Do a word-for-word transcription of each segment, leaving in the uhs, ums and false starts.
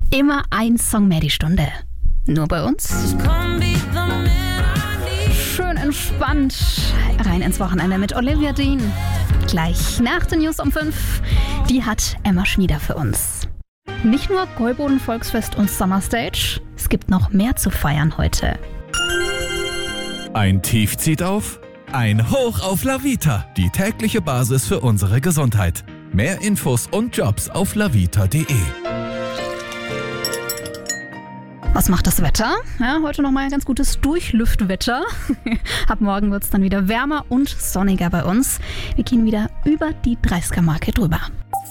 Immer ein Song mehr die Stunde. Nur bei uns. Schön entspannt rein ins Wochenende mit Olivia Dean. Gleich nach den News um fünf. Die hat Emma Schmieder für uns. Nicht nur Gäuboden Volksfest und Summer Stage. Es gibt noch mehr zu feiern heute. Ein Tief zieht auf, ein Hoch auf La Vita, die tägliche Basis für unsere Gesundheit. Mehr Infos und Jobs auf lavita punkt de. Was macht das Wetter? Ja, heute nochmal ein ganz gutes Durchlüftwetter. Ab morgen wird es dann wieder wärmer und sonniger bei uns. Wir gehen wieder über die dreißiger-Marke drüber.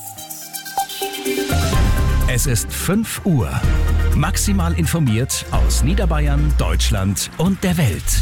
Es ist fünf Uhr. Maximal informiert aus Niederbayern, Deutschland und der Welt.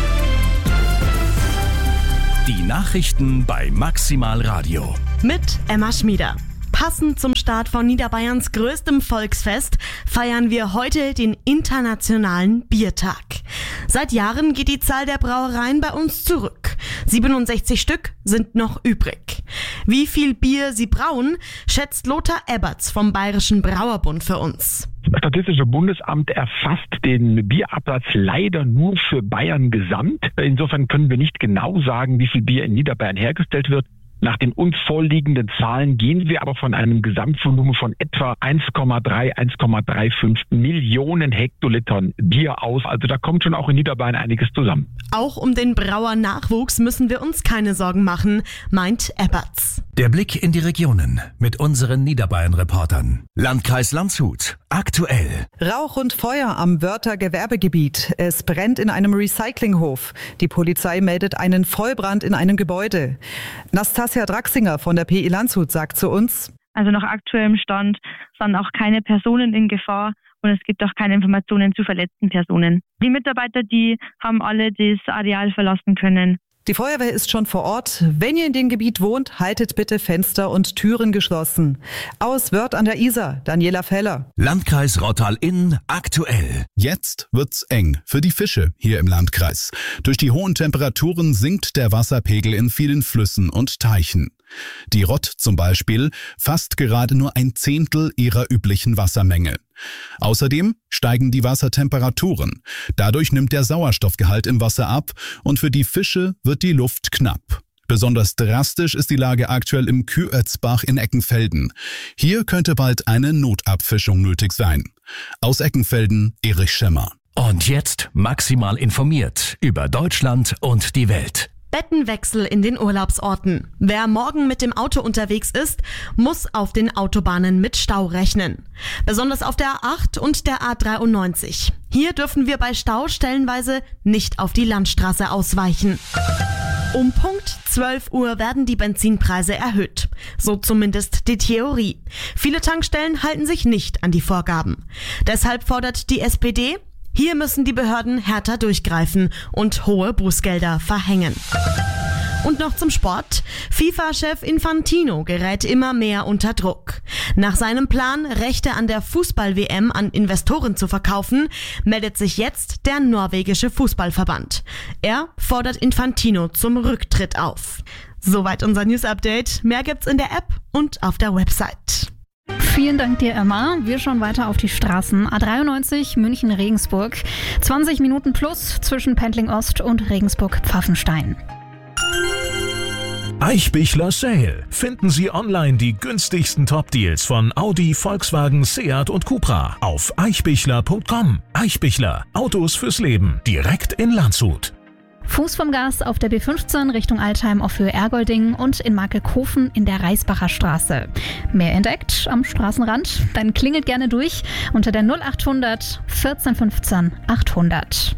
Die Nachrichten bei Maximal Radio. Mit Emma Schmieder. Passend zum Start von Niederbayerns größtem Volksfest feiern wir heute den Internationalen Biertag. Seit Jahren geht die Zahl der Brauereien bei uns zurück. siebenundsechzig Stück sind noch übrig. Wie viel Bier sie brauen, schätzt Lothar Eberts vom Bayerischen Brauerbund für uns. Das Statistische Bundesamt erfasst den Bierabsatz leider nur für Bayern gesamt. Insofern können wir nicht genau sagen, wie viel Bier in Niederbayern hergestellt wird. Nach den uns vorliegenden Zahlen gehen wir aber von einem Gesamtvolumen von etwa eins Komma drei, eins Komma fünfunddreißig Millionen Hektolitern Bier aus. Also da kommt schon auch in Niederbayern einiges zusammen. Auch um den Brauernachwuchs müssen wir uns keine Sorgen machen, meint Eberts. Der Blick in die Regionen mit unseren Niederbayern-Reportern. Landkreis Landshut. Aktuell. Rauch und Feuer am Wörther Gewerbegebiet. Es brennt in einem Recyclinghof. Die Polizei meldet einen Vollbrand in einem Gebäude. Nastasia Draxinger von der P I Landshut sagt zu uns: Also nach aktuellem Stand sind auch keine Personen in Gefahr und es gibt auch keine Informationen zu verletzten Personen. Die Mitarbeiter, die haben alle das Areal verlassen können. Die Feuerwehr ist schon vor Ort. Wenn ihr in dem Gebiet wohnt, haltet bitte Fenster und Türen geschlossen. Aus Wörth an der Isar, Daniela Feller. Landkreis Rottal-Inn aktuell. Jetzt wird's eng für die Fische hier im Landkreis. Durch die hohen Temperaturen sinkt der Wasserpegel in vielen Flüssen und Teichen. Die Rott zum Beispiel fasst gerade nur ein Zehntel ihrer üblichen Wassermenge. Außerdem steigen die Wassertemperaturen. Dadurch nimmt der Sauerstoffgehalt im Wasser ab und für die Fische wird die Luft knapp. Besonders drastisch ist die Lage aktuell im Kühötzbach in Eckenfelden. Hier könnte bald eine Notabfischung nötig sein. Aus Eckenfelden, Erich Schemmer. Und jetzt maximal informiert über Deutschland und die Welt. Bettenwechsel in den Urlaubsorten. Wer morgen mit dem Auto unterwegs ist, muss auf den Autobahnen mit Stau rechnen. Besonders auf der A acht und der A dreiundneunzig. Hier dürfen wir bei Stau stellenweise nicht auf die Landstraße ausweichen. Um Punkt zwölf Uhr werden die Benzinpreise erhöht. So zumindest die Theorie. Viele Tankstellen halten sich nicht an die Vorgaben. Deshalb fordert die S P D, hier müssen die Behörden härter durchgreifen und hohe Bußgelder verhängen. Und noch zum Sport. FIFA-Chef Infantino gerät immer mehr unter Druck. Nach seinem Plan, Rechte an der Fußball-W M an Investoren zu verkaufen, meldet sich jetzt der norwegische Fußballverband. Er fordert Infantino zum Rücktritt auf. Soweit unser News-Update. Mehr gibt's in der App und auf der Website. Vielen Dank dir, Emma. Wir schauen weiter auf die Straßen. A dreiundneunzig München-Regensburg. zwanzig Minuten plus zwischen Pendling Ost und Regensburg-Pfaffenstein. Eichbichler Sale. Finden Sie online die günstigsten Top-Deals von Audi, Volkswagen, Seat und Cupra auf eichbichler punkt com. Eichbichler. Autos fürs Leben. Direkt in Landshut. Fuß vom Gas auf der B fünfzehn Richtung Altheim auf Höhe Ergolding und in Markelkofen in der Reisbacher Straße. Mehr entdeckt am Straßenrand? Dann klingelt gerne durch unter der null achthundert vierzehn fünfzehn achthundert.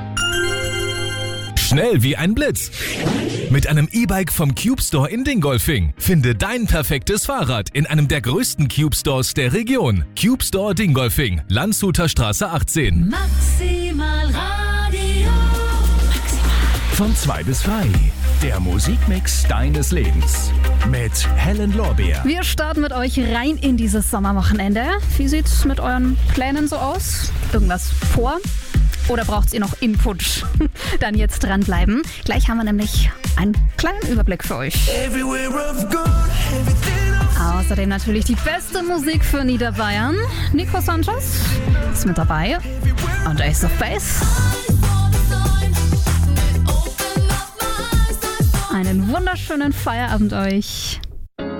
Schnell wie ein Blitz. Mit einem E-Bike vom Cube Store in Dingolfing. Finde dein perfektes Fahrrad in einem der größten Cube Stores der Region. Cube Store Dingolfing, Landshuter Straße achtzehn. Maximal Radio. Von zwei bis drei. Der Musikmix deines Lebens. Mit Helen Lorbeer. Wir starten mit euch rein in dieses Sommerwochenende. Wie sieht's mit euren Plänen so aus? Irgendwas vor? Oder braucht ihr noch Input? Dann jetzt dranbleiben. Gleich haben wir nämlich einen kleinen Überblick für euch. Außerdem natürlich die beste Musik für Niederbayern. Nico Sanchez ist mit dabei und Ace of Base. Einen wunderschönen Feierabend euch.